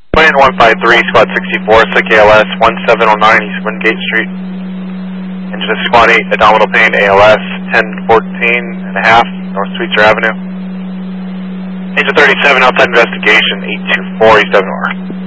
Plane 153, Squad 64, SIC ALS 1709 East Wingate Street. Engine is Squad 8, abdominal pain, ALS 1014.5 North Sweetser Avenue. Engine 37, outside investigation, 824 East Avenue.